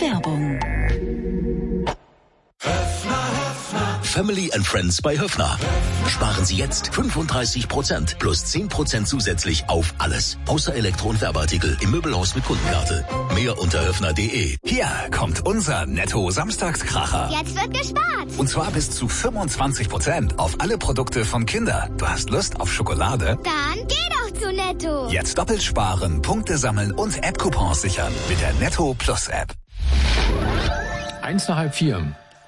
Werbung. Family and Friends bei Höffner. Sparen Sie jetzt 35% plus 10% zusätzlich auf alles. Außer Elektro- und Werbeartikel im Möbelhaus mit Kundenkarte. Mehr unter höffner.de. Hier kommt unser Netto-Samstagskracher. Jetzt wird gespart. Und zwar bis zu 25% auf alle Produkte von Kinder. Du hast Lust auf Schokolade? Dann geh doch zu Netto. Jetzt doppelt sparen, Punkte sammeln und App-Coupons sichern mit der Netto Plus App. 3:03.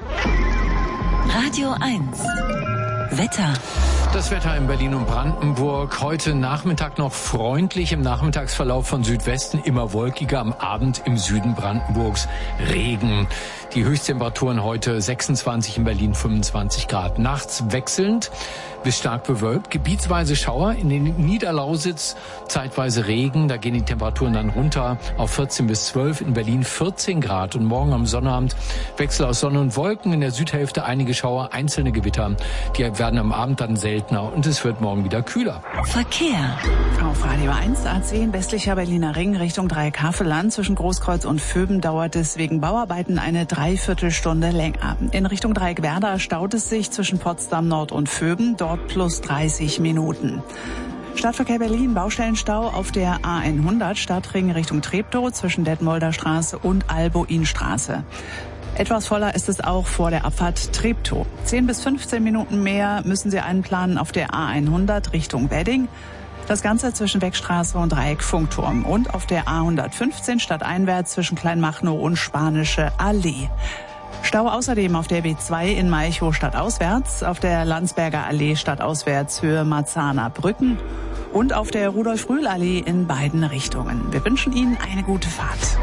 Radio 1. Wetter. Das Wetter in Berlin und Brandenburg. Heute Nachmittag noch freundlich, im Nachmittagsverlauf von Südwesten immer wolkiger, am Abend im Süden Brandenburgs Regen. Die Höchsttemperaturen heute 26 in Berlin, 25 Grad. Nachts wechselnd bis stark bewölkt, gebietsweise Schauer, in den Niederlausitz zeitweise Regen, da gehen die Temperaturen dann runter auf 14 bis 12, in Berlin 14 Grad und morgen am Sonnabend Wechsel aus Sonne und Wolken, in der Südhälfte einige Schauer, einzelne Gewitter, die werden am Abend dann seltener und es wird morgen wieder kühler. Verkehr. Auf Radio 1, A10 westlicher Berliner Ring Richtung Dreieck-Havelland. Zwischen Großkreuz und Vöben dauert es wegen Bauarbeiten eine Dreiviertelstunde länger. In Richtung Dreieck-Werder staut es sich zwischen Potsdam Nord und Vöben, dort plus 30 Minuten. Stadtverkehr Berlin, Baustellenstau auf der A100 Stadtring Richtung Treptow zwischen Detmolder Straße und Albuinstraße. Etwas voller ist es auch vor der Abfahrt Treptow. 10 bis 15 Minuten mehr müssen Sie einplanen auf der A100 Richtung Wedding. Das Ganze zwischen Beckstraße und Dreieck-Funkturm. Und auf der A115 stadteinwärts zwischen Kleinmachnow und Spanische Allee. Stau außerdem auf der B2 in Malchow stadtauswärts, auf der Landsberger Allee stadtauswärts Höhe Marzahner Brücken und auf der Rudolf-Rühl-Allee in beiden Richtungen. Wir wünschen Ihnen eine gute Fahrt.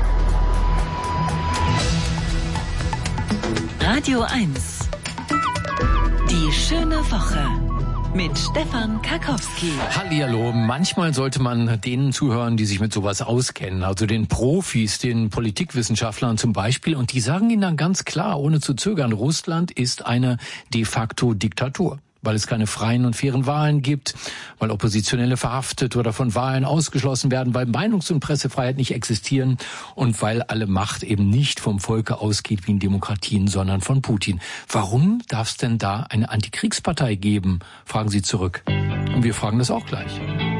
Radio 1. Die schöne Woche. Mit Stefan Karkowski. Hallihallo, manchmal sollte man denen zuhören, die sich mit sowas auskennen, also den Profis, den Politikwissenschaftlern zum Beispiel, und die sagen Ihnen dann ganz klar, ohne zu zögern, Russland ist eine de facto Diktatur. Weil es keine freien und fairen Wahlen gibt, weil Oppositionelle verhaftet oder von Wahlen ausgeschlossen werden, weil Meinungs- und Pressefreiheit nicht existieren und weil alle Macht eben nicht vom Volke ausgeht wie in Demokratien, sondern von Putin. Warum darf es denn da eine Antikriegspartei geben? Fragen Sie zurück. Und wir fragen das auch gleich.